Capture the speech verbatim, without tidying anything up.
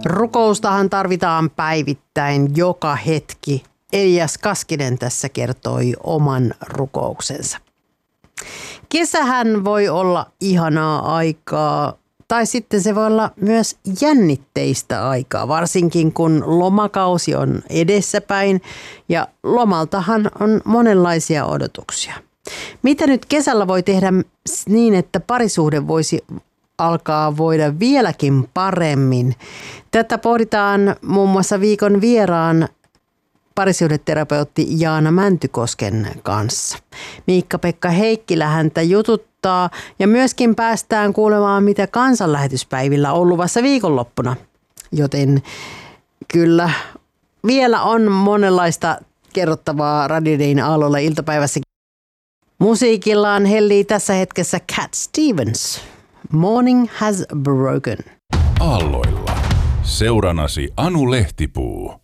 Rukoustahan tarvitaan päivittäin joka hetki. Elias Kaskinen tässä kertoi oman rukouksensa. Kesähän voi olla ihanaa aikaa, tai sitten se voi olla myös jännitteistä aikaa, varsinkin kun lomakausi on edessäpäin ja lomaltahan on monenlaisia odotuksia. Mitä nyt kesällä voi tehdä niin, että parisuhde voisi alkaa voida vieläkin paremmin? Tätä pohditaan muun muassa viikon vieraan parisuhdeterapeutti Jaana Mäntykosken kanssa. Miikka-Pekka Heikkilä häntä jututtaa ja myöskin päästään kuulemaan, mitä kansanlähetyspäivillä on luvassa viikonloppuna. Joten kyllä vielä on monenlaista kerrottavaa Radio Dayn aalloilla iltapäivässäkin. Musiikillaan hellii tässä hetkessä Cat Stevens. Morning has broken. Aalloilla. Seuranasi Anu Lehtipuu.